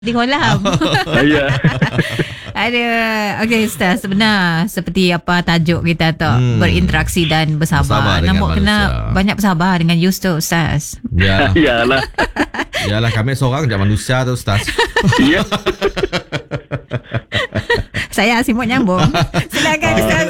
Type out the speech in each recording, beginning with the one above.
Di kolam. Ya. Ada. Okey Ustaz, sebenar seperti apa tajuk kita tu, berinteraksi dan bersabar. Bersabar dengan Namun kena manusia. banyak bersabar dengan you tu Ustaz. Ya, Yalah. yalah kami seorang je manusia tu Ustaz. Ya. Saya simut nyambung. Silakan Ustaz.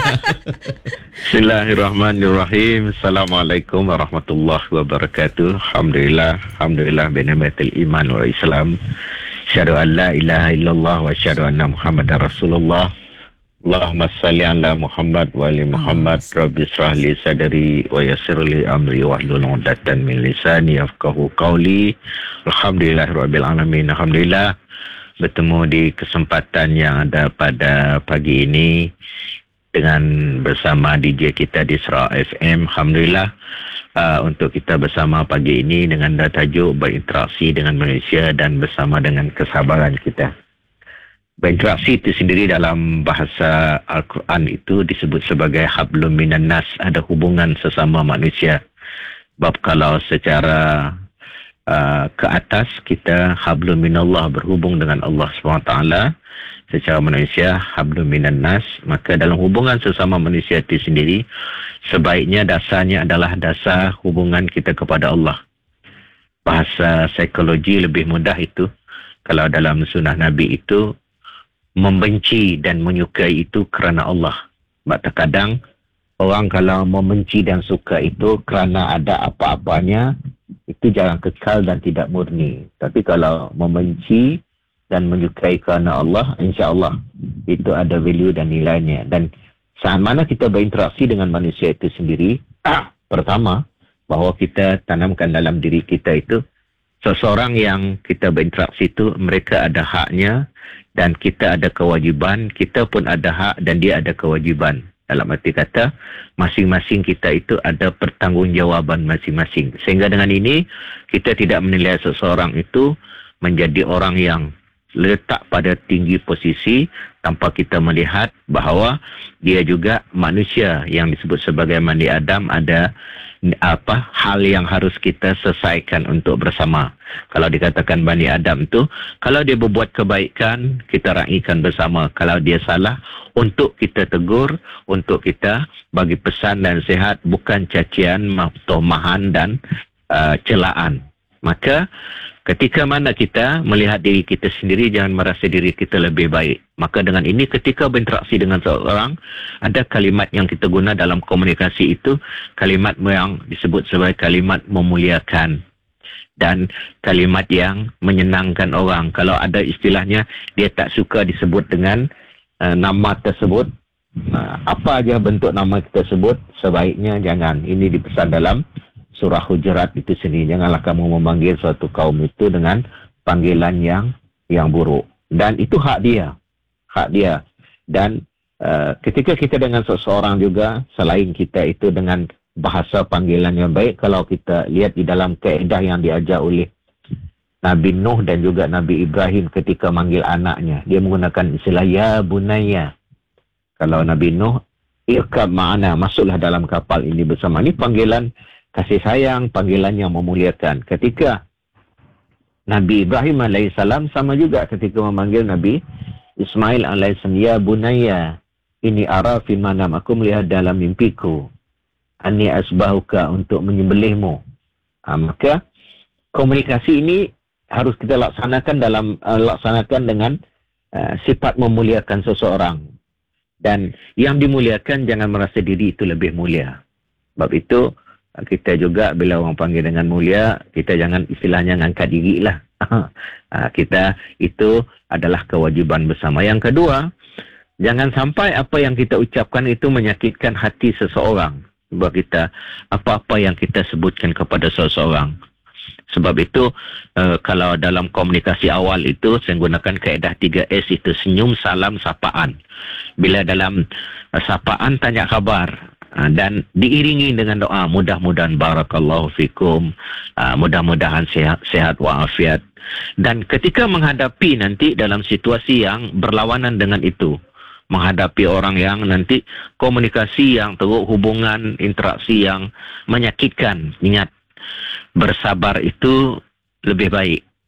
Bismillahirrahmanirrahim. Assalamualaikum warahmatullahi wabarakatuh. Alhamdulillah bi ni'matil iman wal Islam. Asyhadu an la ilaha illallah wa asyhadu anna Muhammadar Rasulullah. Allahumma salli ala Muhammad wa ali Muhammad. Rabbi israh li sadri wa yassir li amri wahlul 'uqdatam min lisani yafqahu qawli. Alhamdulillahirabbil alamin. Alhamdulillah bertemu di kesempatan yang ada pada pagi ini dengan bersama DJ kita di Sra FM. Alhamdulillah untuk kita bersama pagi ini dengan tajuk berinteraksi dengan manusia dan bersama dengan kesabaran kita. Berinteraksi itu sendiri dalam bahasa Al-Quran itu disebut sebagai hablum minan nas, ada hubungan sesama manusia. Bab kalau secara ke atas kita hablum minallah, berhubung dengan Allah SWT. Secara manusia hablum minan nas, maka dalam hubungan sesama manusia itu sendiri sebaiknya dasarnya adalah dasar hubungan kita kepada Allah. Bahasa psikologi lebih mudah itu, kalau dalam sunnah Nabi itu membenci dan menyukai itu kerana Allah. Sebab terkadang orang kalau membenci dan suka itu kerana ada apa-apanya, itu jarang kekal dan tidak murni. Tapi kalau membenci dan menyukai kerana Allah, insya-Allah itu ada value dan nilainya. Dan saat mana kita berinteraksi dengan manusia itu sendiri, pertama, bahawa kita tanamkan dalam diri kita itu, seseorang yang kita berinteraksi itu, mereka ada haknya dan kita ada kewajiban, kita pun ada hak dan dia ada kewajiban. Dalam arti kata, masing-masing kita itu ada pertanggungjawaban masing-masing. Sehingga dengan ini, kita tidak menilai seseorang itu menjadi orang yang letak pada tinggi posisi tanpa kita melihat bahawa dia juga manusia yang disebut sebagai Bani Adam, ada hal yang harus kita selesaikan untuk bersama. Kalau dikatakan Bani Adam itu, kalau dia berbuat kebaikan, kita raikan bersama. Kalau dia salah, untuk kita tegur, untuk kita bagi pesan dan sihat, bukan cacian, tomahan dan celaan. Maka ketika mana kita melihat diri kita sendiri, jangan merasa diri kita lebih baik. Maka dengan ini, ketika berinteraksi dengan seorang, ada kalimat yang kita guna dalam komunikasi itu, kalimat yang disebut sebagai kalimat memuliakan dan kalimat yang menyenangkan orang. Kalau ada istilahnya, dia tak suka disebut dengan nama tersebut, apa aja bentuk nama tersebut, sebaiknya jangan. Ini dipesan dalam surah Hujurat itu sendiri. Janganlah kamu memanggil suatu kaum itu dengan panggilan yang buruk. Dan itu hak dia. Hak dia. Dan ketika kita dengan seseorang juga, selain kita itu dengan bahasa panggilan yang baik, kalau kita lihat di dalam kaedah yang diajar oleh Nabi Nuh dan juga Nabi Ibrahim ketika manggil anaknya, dia menggunakan istilah ya bunaya. Kalau Nabi Nuh, irkab ma'ana, masuklah dalam kapal ini bersama. Ini panggilan kasih sayang, panggilan yang memuliakan. Ketika Nabi Ibrahim alaihissalam sama juga ketika memanggil Nabi Ismail alaihissalam, ya bunaya, ini ara fi manam, aku melihat dalam mimpiku, anni asbahuka, untuk menyembelihmu. Maka komunikasi ini harus kita laksanakan dengan sifat memuliakan seseorang. Dan yang dimuliakan jangan merasa diri itu lebih mulia. Sebab itu kita juga bila orang panggil dengan mulia, kita jangan istilahnya ngangkat diri lah. Kita itu adalah kewajiban bersama. Yang kedua, jangan sampai apa yang kita ucapkan itu menyakitkan hati seseorang. Sebab kita, apa-apa yang kita sebutkan kepada seseorang. Sebab itu, kalau dalam komunikasi awal itu, saya gunakan kaedah 3S itu, senyum, salam, sapaan. Bila dalam sapaan, tanya khabar. Dan diiringi dengan doa, mudah-mudahan barakallahu fikum, mudah-mudahan sehat wa'afiat. Dan ketika menghadapi nanti dalam situasi yang berlawanan dengan itu, menghadapi orang yang nanti komunikasi yang teruk, hubungan, interaksi yang menyakitkan, ingat, bersabar itu lebih baik.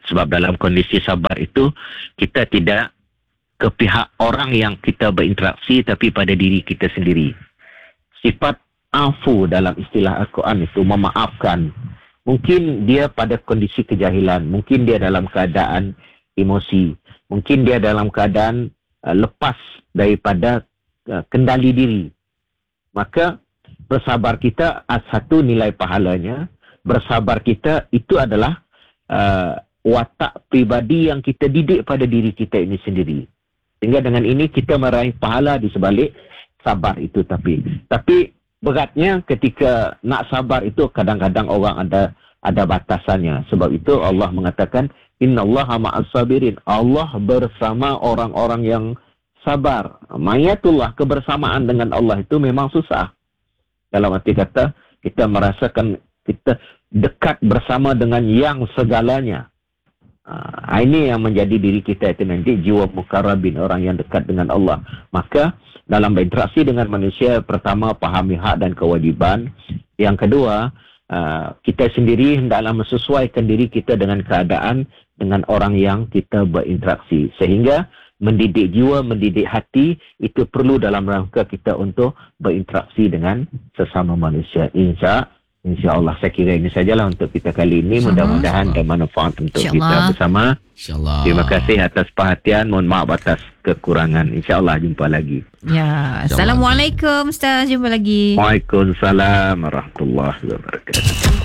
Sebab dalam kondisi sabar itu, kita tidak ke pihak orang yang kita berinteraksi, tapi pada diri kita sendiri. Sifat afu dalam istilah Al-Quran itu memaafkan. Mungkin dia pada kondisi kejahilan, mungkin dia dalam keadaan emosi, mungkin dia dalam keadaan lepas daripada kendali diri. Maka bersabar kita, satu nilai pahalanya, bersabar kita itu adalah watak pribadi yang kita didik pada diri kita ini sendiri. Sehingga dengan ini kita meraih pahala di sebalik sabar itu. Tapi beratnya ketika nak sabar itu kadang-kadang orang ada batasannya. Sebab itu Allah mengatakan innallaha ma'as sabirin. Allah bersama orang-orang yang sabar. Mayatullah, kebersamaan dengan Allah itu memang susah. Dalam arti kata kita merasakan kita dekat bersama dengan yang segalanya. Ini yang menjadi diri kita itu nanti jiwa mukarrabin, orang yang dekat dengan Allah. Maka dalam berinteraksi dengan manusia, pertama pahami hak dan kewajiban. Yang kedua, kita sendiri hendaklah menyesuaikan diri kita dengan keadaan dengan orang yang kita berinteraksi. Sehingga mendidik jiwa, mendidik hati itu perlu dalam rangka kita untuk berinteraksi dengan sesama manusia. InsyaAllah saya kira ini sajalah untuk kita kali ini. Mudah-mudahan ada manfaat untuk kita bersama. InsyaAllah. Terima kasih atas perhatian. Mohon maaf atas kekurangan. InsyaAllah jumpa lagi. Ya, Assalamualaikum Ustaz. Jumpa lagi. Waalaikumsalam warahmatullahi wabarakatuh.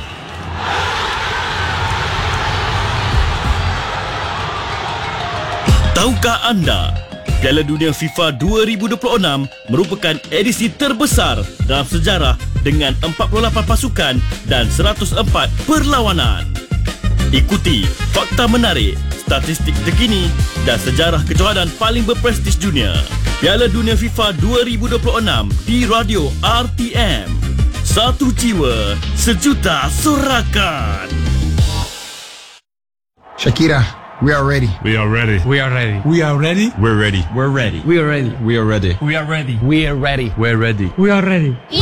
Tahukah anda, Piala Dunia FIFA 2026 merupakan edisi terbesar dalam sejarah dengan 48 pasukan dan 104 perlawanan. Ikuti fakta menarik, statistik terkini dan sejarah kejohanan paling berprestij dunia. Piala Dunia FIFA 2026 di Radio RTM. Satu jiwa, sejuta sorakan. Shakira, we are ready. We are ready. We are ready. We are ready. We're ready. We're ready. We are ready. We are ready. We are ready. We are ready. We're ready. We are ready. We are ready.